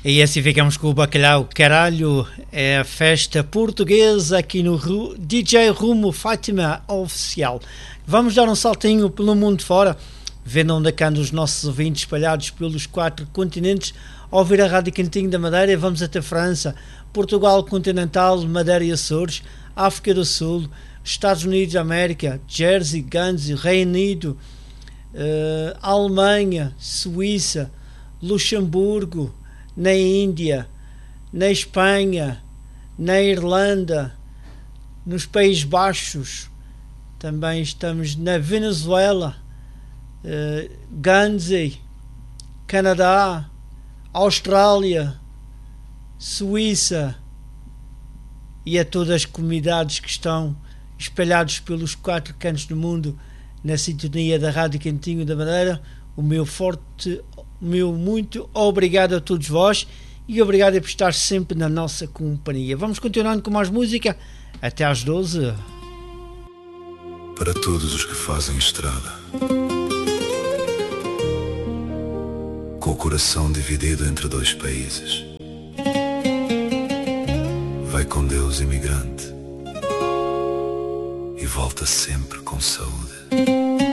E assim ficamos com o Bacalhau Caralho, é a festa portuguesa aqui no DJ Rumo Fátima Oficial. Vamos dar um saltinho pelo mundo fora, vendo onde andam os nossos ouvintes espalhados pelos 4 continentes, a ouvir a Rádio Cantinho da Madeira. Vamos até França, Portugal continental, Madeira e Açores, África do Sul, Estados Unidos da América, Jersey, Guernsey, Reino Unido, Alemanha, Suíça, Luxemburgo, na Índia, na Espanha, na Irlanda, nos Países Baixos, também estamos na Venezuela, Guernsey, Canadá, Austrália, Suíça e a todas as comunidades que estão espalhados pelos 4 cantos do mundo na sintonia da Rádio Cantinho da Madeira. O meu muito obrigado a todos vós e obrigado por estar sempre na nossa companhia. Vamos continuando com mais música até às 12. Para todos os que fazem estrada, com o coração dividido entre 2 países, vai com Deus, imigrante, e volta sempre com saúde.